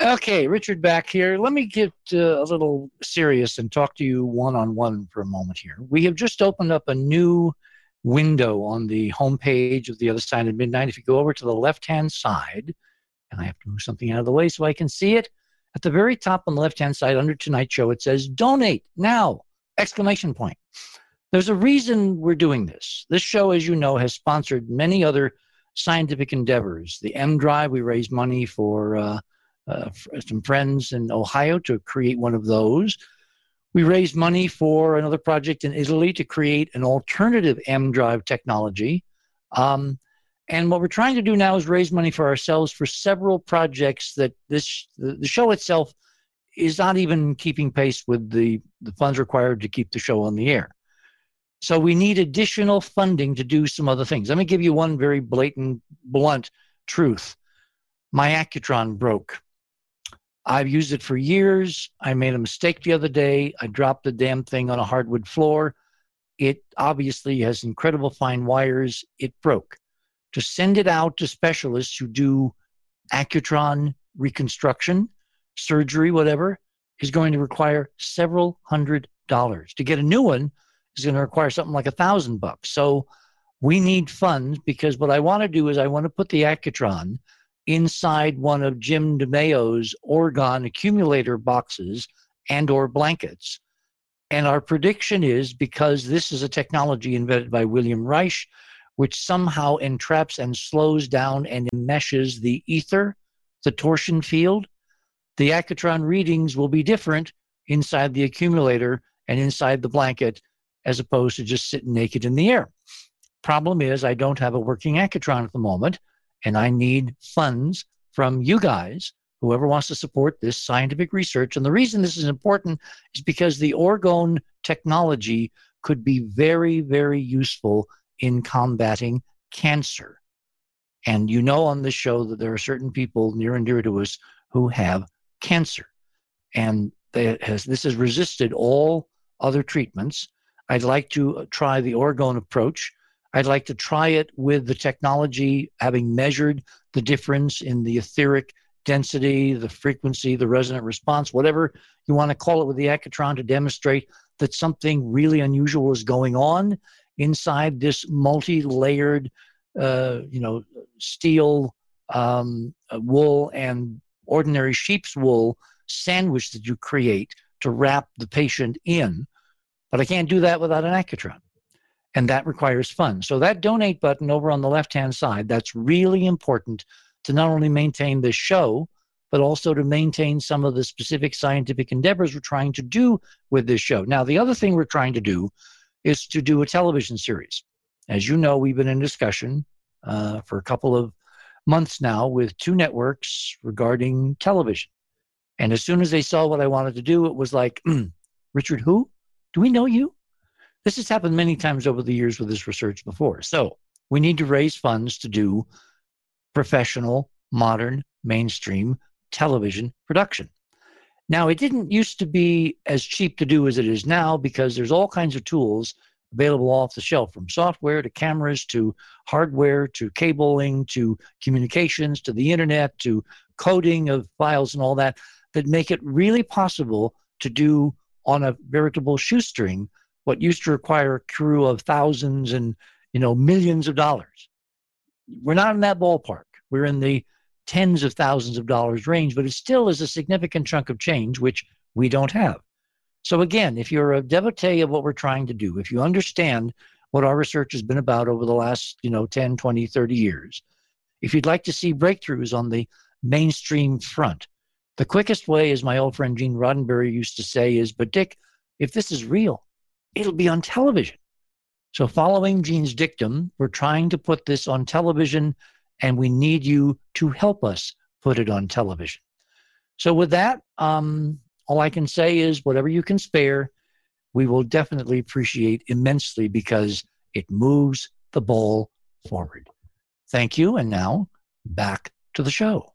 Okay, Richard back here. Let me get a little serious and talk to you one on one for a moment here. We have just opened up a new window on the homepage of The Other Side of Midnight. If you go over to the left hand side, and I have to move something out of the way so I can see it, at the very top on the left hand side under Tonight Show, it says donate now! Exclamation point. There's a reason we're doing this. This show, as you know, has sponsored many other scientific endeavors. The M Drive, we raised money for some friends in Ohio to create one of those. We raised money for another project in Italy to create an alternative M Drive technology. And what we're trying to do now is raise money for ourselves for several projects that the show itself is not even keeping pace with the funds required to keep the show on the air. So we need additional funding to do some other things. Let me give you one very blatant, blunt truth. My Accutron broke. I've used it for years. I made a mistake the other day. I dropped the damn thing on a hardwood floor. It obviously has incredible fine wires. It broke. To send it out to specialists who do Accutron reconstruction, surgery, whatever, is going to require several $100s. To get a new one is going to require something like $1,000. So we need funds, because what I want to do is I want to put the Accutron inside one of Jim DeMayo's Orgon accumulator boxes and or blankets. And our prediction is, because this is a technology invented by William Reich, which somehow entraps and slows down and enmeshes the ether, the torsion field, the Accutron readings will be different inside the accumulator and inside the blanket, as opposed to just sitting naked in the air. Problem is, I don't have a working Accutron at the moment, and I need funds from you guys, whoever wants to support this scientific research. And the reason this is important is because the orgone technology could be very, very useful in combating cancer. And you know on this show that there are certain people near and dear to us who have cancer. And this has resisted all other treatments. I'd like to try the orgone approach. I'd like to try it with the technology, having measured the difference in the etheric density, the frequency, the resonant response, whatever you want to call it, with the Accutron, to demonstrate that something really unusual is going on inside this multi-layered, steel, wool and ordinary sheep's wool sandwich that you create to wrap the patient in. But I can't do that without an Accutron. And that requires funds. So that donate button over on the left-hand side, that's really important to not only maintain this show, but also to maintain some of the specific scientific endeavors we're trying to do with this show. Now, the other thing we're trying to do is to do a television series. As you know, we've been in discussion for a couple of months now with two networks regarding television. And as soon as they saw what I wanted to do, it was like, Richard, who? Do we know you? This has happened many times over the years with this research before. So we need to raise funds to do professional, modern, mainstream television production. Now, it didn't used to be as cheap to do as it is now, because there's all kinds of tools available off the shelf, from software to cameras to hardware to cabling to communications to the internet to coding of files and all that, that make it really possible to do on a veritable shoestring what used to require a crew of thousands and millions of dollars. We're not in that ballpark. We're in the tens of thousands of dollars range, but it still is a significant chunk of change, which we don't have. So again, if you're a devotee of what we're trying to do, if you understand what our research has been about over the last 10, 20, 30 years, if you'd like to see breakthroughs on the mainstream front, the quickest way, as my old friend Gene Roddenberry used to say, is, but Dick, if this is real, it'll be on television. So following Gene's dictum, we're trying to put this on television, and we need you to help us put it on television. So with that, all I can say is whatever you can spare, we will definitely appreciate immensely, because it moves the ball forward. Thank you. And now back to the show.